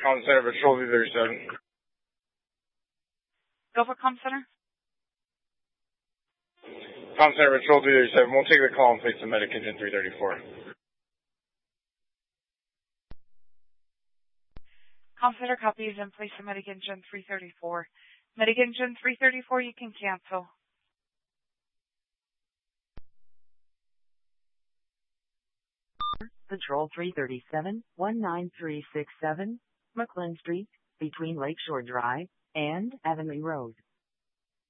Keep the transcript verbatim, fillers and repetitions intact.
Comm Center, Patrol three thirty-seven. Go for Comm Center. Comm Center, Patrol three thirty-seven. We'll take the call and place the medic engine three thirty-four. Comm Center copies and place the medic engine three thirty-four. Medic engine three thirty-four, you can cancel. Patrol three thirty-seven, one nine three six seven, McClin Street, between Lakeshore Drive and Avonlea Road.